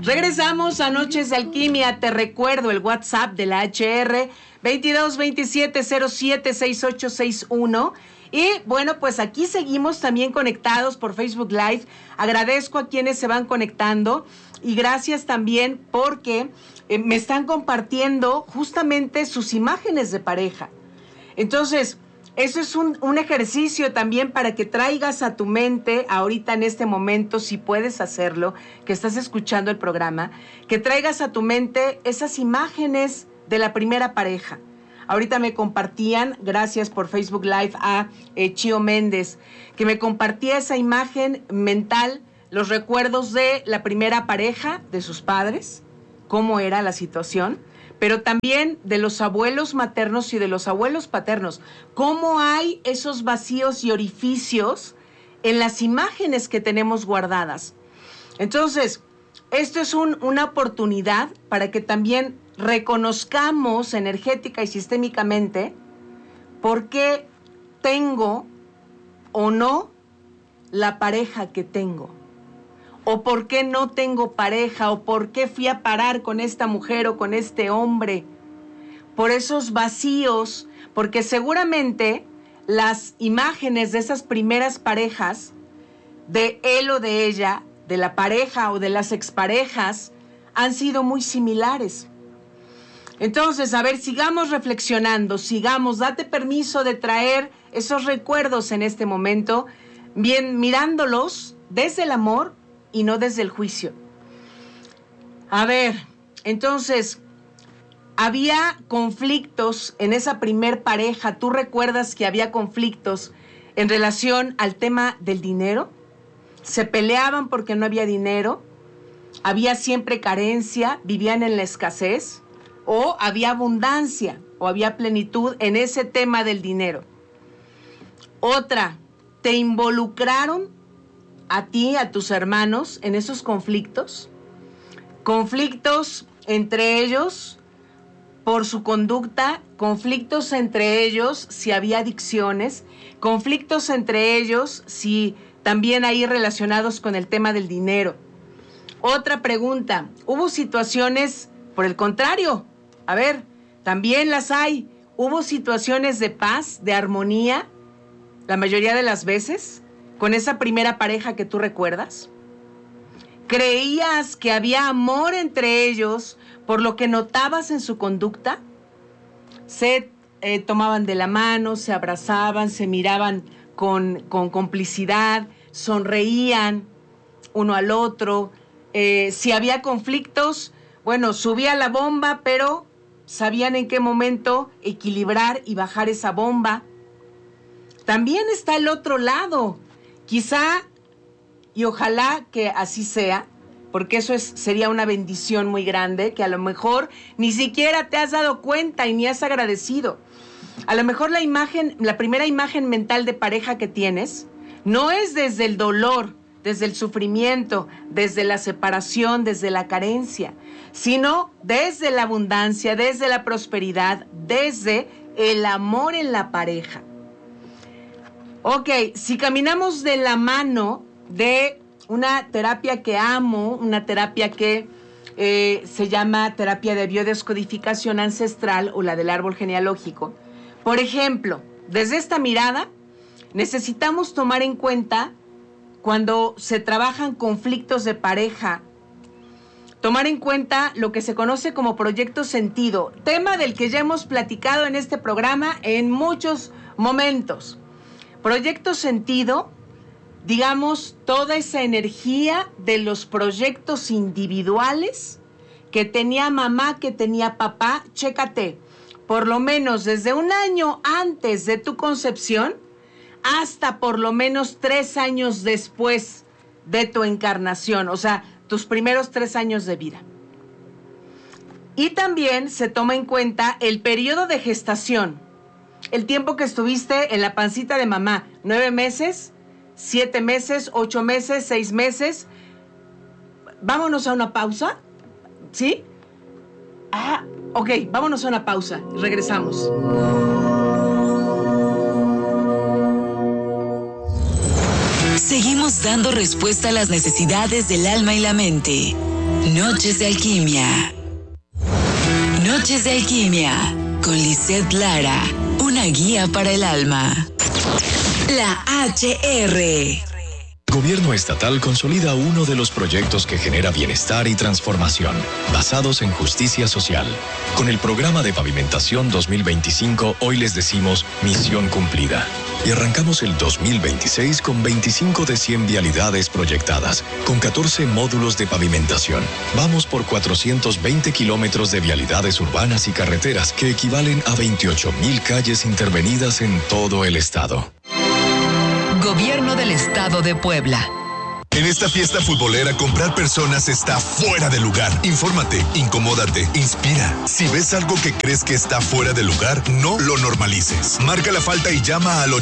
Regresamos a Noches de Alquimia. Te recuerdo el WhatsApp de la HR 2227076861. Y bueno, pues aquí seguimos también conectados por Facebook Live. Agradezco a quienes se van conectando y gracias también porque me están compartiendo justamente sus imágenes de pareja. Entonces, eso es un ejercicio también para que traigas a tu mente, ahorita en este momento, si puedes hacerlo, que estás escuchando el programa, que traigas a tu mente esas imágenes de la primera pareja. Ahorita me compartían, gracias por Facebook Live, a Chío Méndez, que me compartía esa imagen mental, los recuerdos de la primera pareja, de sus padres, cómo era la situación, pero también de los abuelos maternos y de los abuelos paternos. Cómo hay esos vacíos y orificios en las imágenes que tenemos guardadas. Entonces, esto es una oportunidad para que también reconozcamos energética y sistémicamente por qué tengo o no la pareja que tengo, o por qué no tengo pareja, o por qué fui a parar con esta mujer o con este hombre, por esos vacíos, porque seguramente las imágenes de esas primeras parejas, de él o de ella, de la pareja o de las exparejas, han sido muy similares. Entonces, a ver, sigamos reflexionando, date permiso de traer esos recuerdos en este momento, bien mirándolos desde el amor y no desde el juicio. A ver, entonces, había conflictos en esa primer pareja. ¿Tú recuerdas que había conflictos en relación al tema del dinero? ¿Se peleaban porque no había dinero? ¿Había siempre carencia? ¿Vivían en la escasez? ¿O había abundancia o había plenitud en ese tema del dinero? Otra, ¿te involucraron a ti, a tus hermanos, en esos conflictos? Conflictos entre ellos por su conducta, conflictos entre ellos si había adicciones, conflictos entre ellos si también ahí relacionados con el tema del dinero. Otra pregunta, ¿hubo situaciones por el contrario? A ver, también las hay. ¿Hubo situaciones de paz, de armonía, la mayoría de las veces, con esa primera pareja que tú recuerdas? ¿Creías que había amor entre ellos por lo que notabas en su conducta? ¿Se tomaban de la mano, se abrazaban, se miraban con complicidad, sonreían uno al otro? Si había conflictos, bueno, subía la bomba, pero sabían en qué momento equilibrar y bajar esa bomba. También está el otro lado. Quizá, y ojalá que así sea, porque eso sería una bendición muy grande, que a lo mejor ni siquiera te has dado cuenta y ni has agradecido. A lo mejor la primera imagen mental de pareja que tienes no es desde el dolor, desde el sufrimiento, desde la separación, desde la carencia, sino desde la abundancia, desde la prosperidad, desde el amor en la pareja. Ok, si caminamos de la mano de una terapia que amo, una terapia que se llama terapia de biodescodificación ancestral o la del árbol genealógico, por ejemplo, desde esta mirada necesitamos tomar en cuenta cuando se trabajan conflictos de pareja, tomar en cuenta lo que se conoce como proyecto sentido, tema del que ya hemos platicado en este programa en muchos momentos. Proyecto sentido, digamos, toda esa energía de los proyectos individuales que tenía mamá, que tenía papá. Chécate, por lo menos desde un año antes de tu concepción hasta por lo menos 3 años después de tu encarnación, o sea, tus primeros 3 años de vida. Y también se toma en cuenta el periodo de gestación, el tiempo que estuviste en la pancita de mamá, 9 meses, 7 meses, 8 meses, 6 meses. Vámonos a una pausa, ¿sí? Ok, vámonos a una pausa, regresamos. Seguimos dando respuesta a las necesidades del alma y la mente. Noches de Alquimia. Noches de Alquimia, con Lisette Lara, una guía para el alma. La HR. Gobierno estatal consolida uno de los proyectos que genera bienestar y transformación, basados en justicia social. Con el programa de pavimentación 2025, hoy les decimos misión cumplida. Y arrancamos el 2026 con 25 de 100 vialidades proyectadas, con 14 módulos de pavimentación. Vamos por 420 kilómetros de vialidades urbanas y carreteras, que equivalen a 28,000 calles intervenidas en todo el estado. Gobierno del Estado de Puebla. En esta fiesta futbolera, comprar personas está fuera de lugar. Infórmate, incomódate, inspira. Si ves algo que crees que está fuera de lugar, no lo normalices. Marca la falta y llama al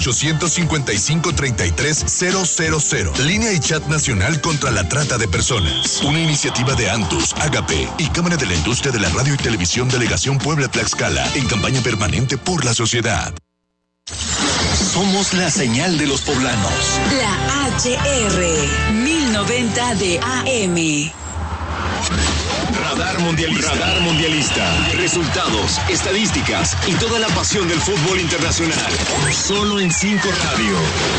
855-33-000. Línea y chat nacional contra la trata de personas. Una iniciativa de Antus, Agape y Cámara de la Industria de la Radio y Televisión Delegación Puebla-Tlaxcala, en campaña permanente por la sociedad. Somos la señal de los poblanos. La HR 1090 de AM. Radar Mundialista. Radar Mundialista. Resultados, estadísticas y toda la pasión del fútbol internacional. Solo en 5 Radio.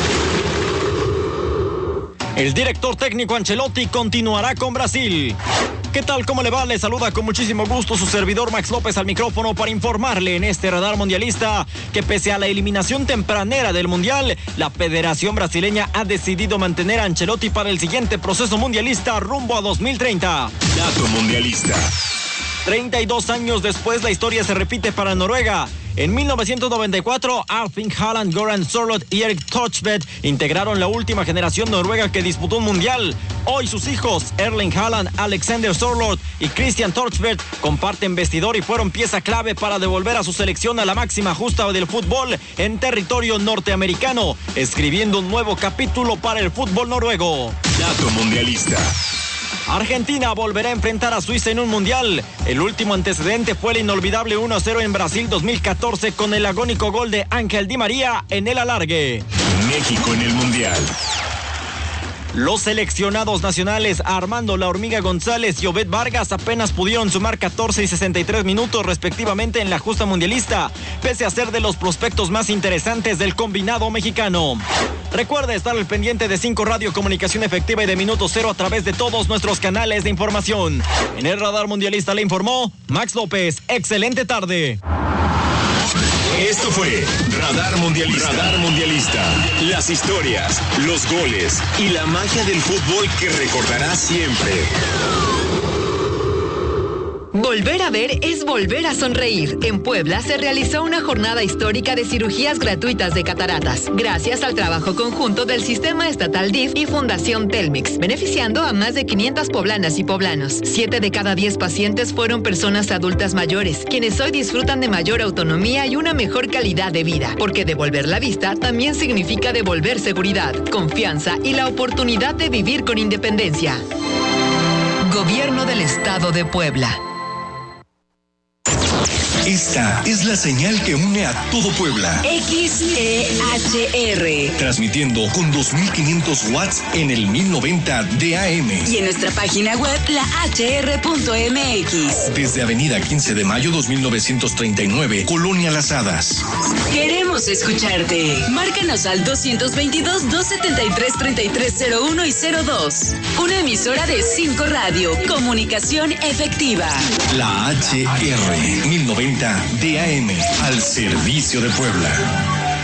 El director técnico Ancelotti continuará con Brasil. ¿Qué tal? ¿Cómo le va? Le saluda con muchísimo gusto su servidor Max López al micrófono para informarle en este Radar Mundialista que pese a la eliminación tempranera del Mundial, la Federación Brasileña ha decidido mantener a Ancelotti para el siguiente proceso mundialista rumbo a 2030. Dato Mundialista. 32 años después, la historia se repite para Noruega. En 1994, Erling Haaland, Goran Sørloth y Erik Thorstvedt integraron la última generación noruega que disputó un mundial. Hoy sus hijos, Erling Haaland, Alexander Sørloth y Christian Thorstvedt, comparten vestidor y fueron pieza clave para devolver a su selección a la máxima justa del fútbol en territorio norteamericano, escribiendo un nuevo capítulo para el fútbol noruego. Dato Mundialista. Argentina volverá a enfrentar a Suiza en un mundial. El último antecedente fue el inolvidable 1-0 en Brasil 2014 con el agónico gol de Ángel Di María en el alargue. México en el mundial. Los seleccionados nacionales Armando La Hormiga González y Obed Vargas apenas pudieron sumar 14 y 63 minutos respectivamente en la justa mundialista, pese a ser de los prospectos más interesantes del combinado mexicano. Recuerde estar al pendiente de 5 Radio, comunicación efectiva y de Minuto Cero a través de todos nuestros canales de información. En el Radar Mundialista le informó Max López. Excelente tarde. Esto fue Radar Mundialista. Radar Mundialista. Las historias, los goles y la magia del fútbol que recordarás siempre. Volver a ver es volver a sonreír. En Puebla se realizó una jornada histórica de cirugías gratuitas de cataratas, gracias al trabajo conjunto del Sistema Estatal DIF y Fundación Telmex, beneficiando a más de 500 poblanas y poblanos. 7 de cada 10 pacientes fueron personas adultas mayores, quienes hoy disfrutan de mayor autonomía y una mejor calidad de vida, porque devolver la vista también significa devolver seguridad, confianza y la oportunidad de vivir con independencia. Gobierno del Estado de Puebla. Esta es la señal que une a todo Puebla. XEHR. Transmitiendo con 2.500 watts en el 1090 de AM. Y en nuestra página web, lahr.mx. Desde Avenida 15 de Mayo 2939, Colonia Las Hadas. Queremos escucharte. Márcanos al 222-273-3301 y 02. Una emisora de 5 Radio. Comunicación efectiva. La HR 1090 DAM, al servicio de Puebla.